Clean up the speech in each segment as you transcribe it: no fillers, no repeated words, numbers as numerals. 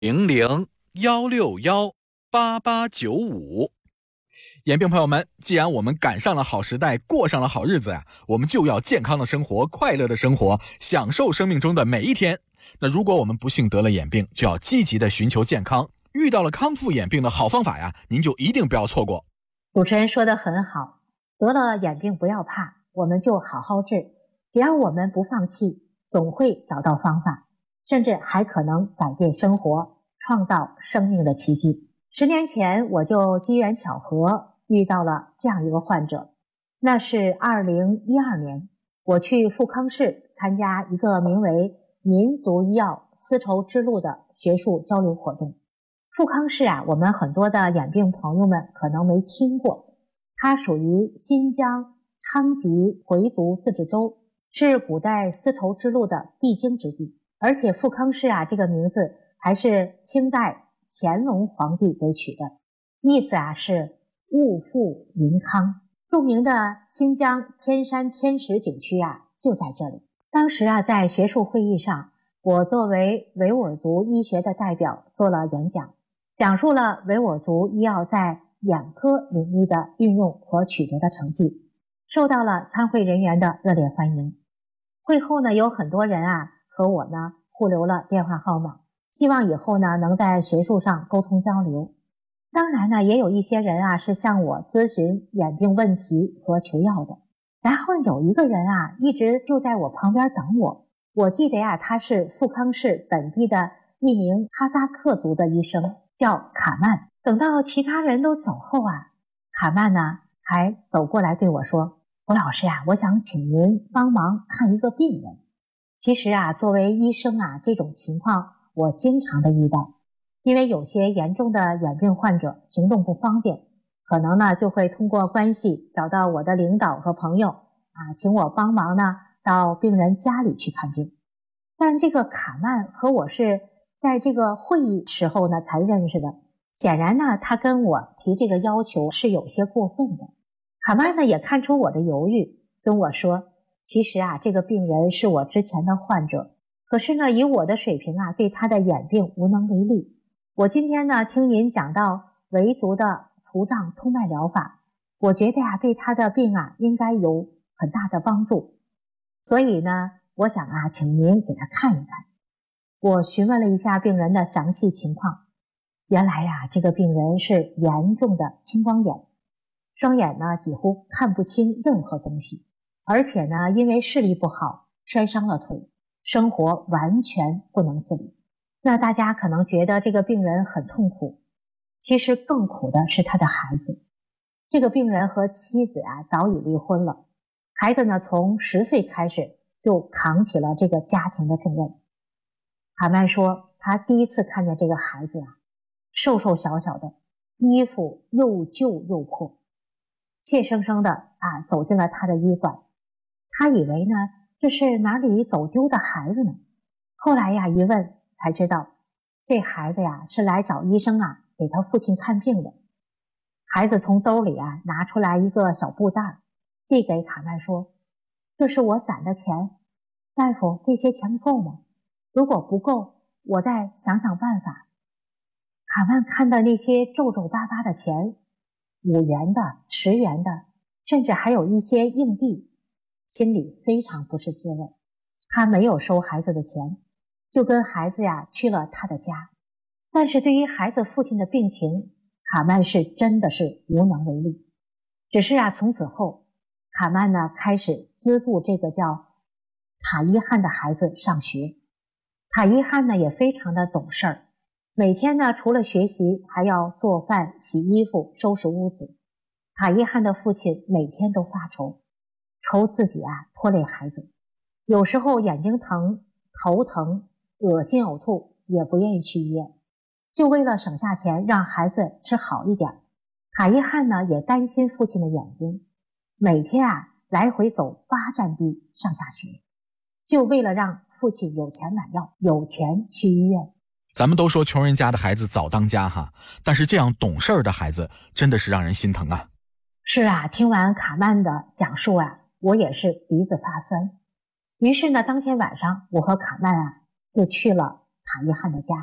0016188895。眼病朋友们，既然我们赶上了好时代，过上了好日子呀，我们就要健康的生活，快乐的生活，享受生命中的每一天。那如果我们不幸得了眼病，就要积极的寻求健康。遇到了康复眼病的好方法呀，您就一定不要错过。 主持人说得很好，得了眼病不要怕，我们就好好治，只要我们不放弃，总会找到方法，甚至还可能改变生活，创造生命的奇迹。10年前我就机缘巧合遇到了这样一个患者，那是2012年，我去富康市参加一个名为民族医药丝绸之路的学术交流活动。富康市我们很多的眼病朋友们可能没听过，它属于新疆昌吉回族自治州，是古代丝绸之路的必经之地。而且富康市这个名字还是清代乾隆皇帝给取的，意思是物富民康。著名的新疆天山天池景区就在这里。当时在学术会议上，我作为维吾尔族医学的代表做了演讲，讲述了维吾尔族医药在眼科领域的运用和取得的成绩，受到了参会人员的热烈欢迎。会后呢，有很多人和我呢互留了电话号码，希望以后呢能在学术上沟通交流。当然呢，也有一些人是向我咨询眼病问题和求药的。然后有一个人一直就在我旁边等我。我记得他是富康市本地的一名哈萨克族的医生，叫卡曼。等到其他人都走后卡曼呢才走过来对我说：“吴老师我想请您帮忙看一个病人。”其实作为医生这种情况我经常的遇到，因为有些严重的眼病患者行动不方便，可能呢就会通过关系找到我的领导和朋友请我帮忙呢到病人家里去看病。但这个卡曼和我是在这个会议时候呢才认识的，显然呢他跟我提这个要求是有些过分的。卡曼呢也看出我的犹豫，跟我说：“其实这个病人是我之前的患者，可是呢以我的水平对他的眼病无能为力。我今天呢听您讲到维族的除障通脉疗法，我觉得对他的病应该有很大的帮助，所以呢我想请您给他看一看。”我询问了一下病人的详细情况，原来这个病人是严重的青光眼，双眼呢几乎看不清任何东西，而且呢因为视力不好摔伤了腿，生活完全不能自理。那大家可能觉得这个病人很痛苦，其实更苦的是他的孩子。这个病人和妻子早已离婚了，孩子呢从10岁开始就扛起了这个家庭的重任。卡曼说他第一次看见这个孩子瘦瘦小小的，衣服又旧又破，怯生生的走进了他的医馆。他以为呢这是哪里走丢的孩子呢，后来一问才知道，这孩子是来找医生给他父亲看病的。孩子从兜里拿出来一个小布袋，递给卡曼说：“这是我攒的钱，大夫，这些钱够吗？如果不够，我再想想办法。”卡曼看到那些皱皱巴巴的钱，5元的、10元的，甚至还有一些硬币，心里非常不是滋味。他没有收孩子的钱，就跟孩子去了他的家。但是对于孩子父亲的病情，卡曼是真的是无能为力。只是从此后，卡曼呢开始资助这个叫塔伊汉的孩子上学。塔伊汉呢也非常的懂事儿，每天呢除了学习还要做饭、洗衣服、收拾屋子。塔伊汉的父亲每天都发愁，愁自己拖累孩子，有时候眼睛疼、头疼、恶心呕吐也不愿意去医院，就为了省下钱让孩子吃好一点。塔伊汉呢也担心父亲的眼睛，每天来回走8站地上下学，就为了让父亲有钱买药，有钱去医院。 咱们都说穷人家的孩子早当家但是这样懂事儿的孩子真的是让人心疼啊。 是听完卡曼的讲述我也是鼻子发酸。于是呢当天晚上我和卡曼就去了塔伊汉的家。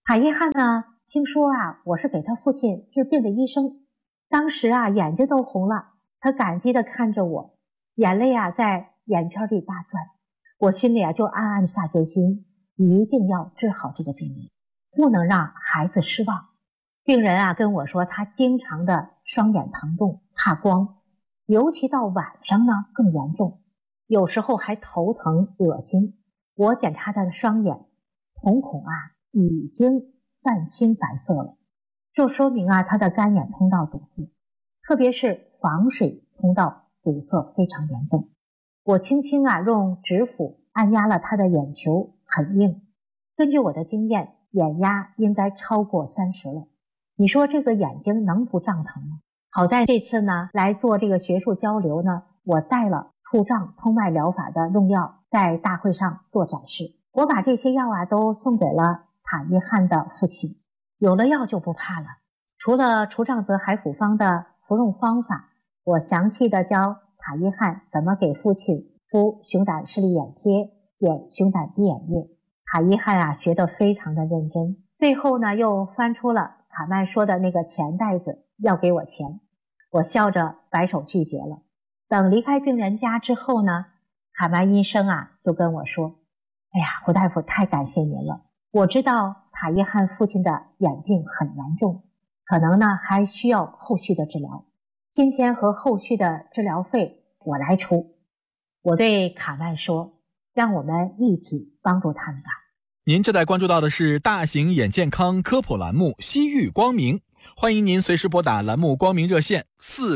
塔伊汉呢，听说我是给他父亲治病的医生，当时眼睛都红了，他感激地看着我，眼泪在眼圈里打转。我心里就暗暗下决心，一定要治好这个病人，不能让孩子失望。病人跟我说，他经常的双眼疼痛，怕光，尤其到晚上呢更严重，有时候还头疼恶心。我检查他的双眼，瞳孔已经泛青白色了，这说明他的干眼通道堵塞，特别是房水通道堵塞非常严重。我轻轻用指腹按压了他的眼球，很硬。根据我的经验，眼压应该超过30了。你说这个眼睛能不胀疼吗？好在这次呢来做这个学术交流呢，我带了触胀通脉疗法的用药在大会上做展示。我把这些药都送给了塔伊汉的父亲。有了药就不怕了。除了除胀泽海辅方的服用方法，我详细的教塔伊汉怎么给父亲敷熊胆视力眼贴、点熊胆滴眼液。塔伊汉学得非常的认真，最后呢又翻出了卡曼说的那个钱袋子要给我钱。我笑着摆手拒绝了。等离开病人家之后呢，卡曼医生就跟我说，哎呀，胡大夫太感谢您了，我知道塔伊汉父亲的眼病很严重，可能呢还需要后续的治疗，今天和后续的治疗费我来出。我对卡曼说，让我们一起帮助他们吧。 您正在关注到的是大型眼健康科普栏目西域光明，欢迎您随时拨打栏目光明热线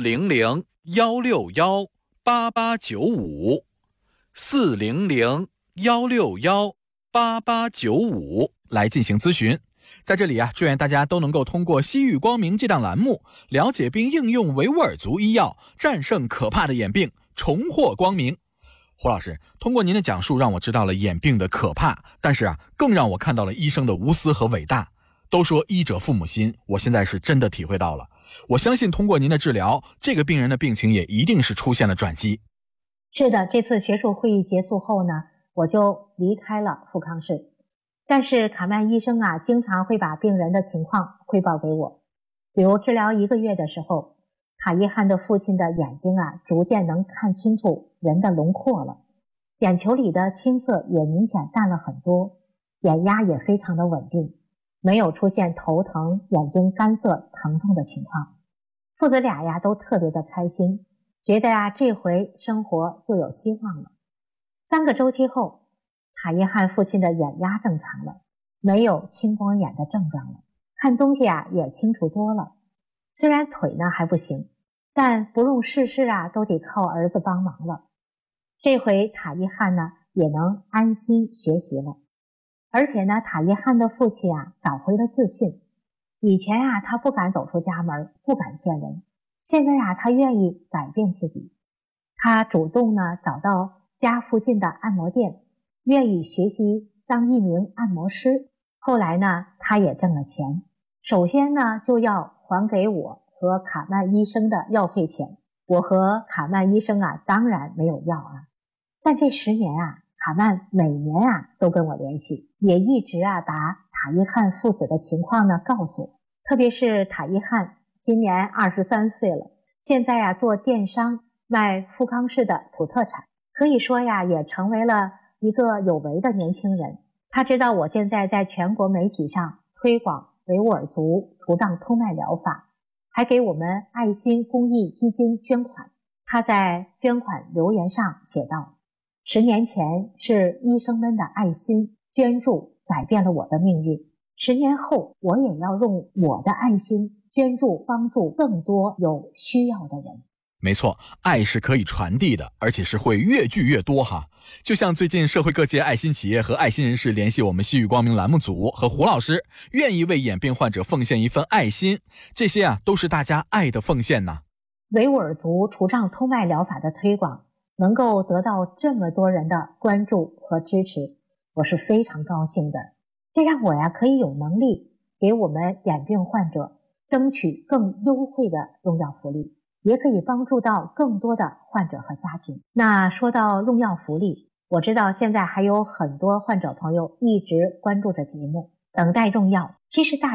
400-161-8895 400-161-8895来进行咨询。在这里祝愿大家都能够通过西域光明这档栏目，了解并应用维吾尔族医药，战胜可怕的眼病，重获光明。胡老师，通过您的讲述让我知道了眼病的可怕，但是更让我看到了医生的无私和伟大。都说医者父母心，我现在是真的体会到了。我相信通过您的治疗，这个病人的病情也一定是出现了转机。 是的，这次学术会议结束后呢，我就离开了富康市。但是卡曼医生经常会把病人的情况汇报给我。比如治疗1个月的时候，塔伊汉的父亲的眼睛逐渐能看清楚人的轮廓了，眼球里的青色也明显淡了很多，眼压也非常的稳定，没有出现头疼、眼睛干涩、疼痛的情况。父子俩都特别的开心，觉得这回生活就有希望了。3个周期后，塔伊汉父亲的眼压正常了，没有青光眼的症状了，看东西也清楚多了。虽然腿呢还不行，但不用事事都得靠儿子帮忙了。这回塔伊汉呢也能安心学习了。而且呢，塔伊汉的父亲找回了自信。以前他不敢走出家门，不敢见人，现在他愿意改变自己。他主动呢找到家附近的按摩店，愿意学习当一名按摩师。后来呢，他也挣了钱，首先呢就要还给我和卡曼医生的药费钱。我和卡曼医生当然没有要但这10年卡曼每年都跟我联系，也一直把塔伊汉父子的情况呢告诉我。特别是塔伊汉今年23岁了，现在做电商，卖富康市的土特产，可以说也成为了一个有为的年轻人。他知道我现在在全国媒体上推广维吾尔族除胀通脉疗法，还给我们爱心公益基金捐款。他在捐款留言上写道，10年前是医生们的爱心捐助改变了我的命运，10年后我也要用我的爱心捐助帮助更多有需要的人。 没错，爱是可以传递的，而且是会越聚越多哈。就像最近社会各界爱心企业和爱心人士联系我们西域光明栏目组和胡老师，愿意为眼病患者奉献一份爱心，这些都是大家爱的奉献呢。 维吾尔族除胀通脉疗法的推广能够得到这么多人的关注和支持，我是非常高兴的。这让我可以有能力给我们眼病患者争取更优惠的用药福利，也可以帮助到更多的患者和家庭。那说到用药福利，我知道现在还有很多患者朋友一直关注着节目， 等待用药，其实大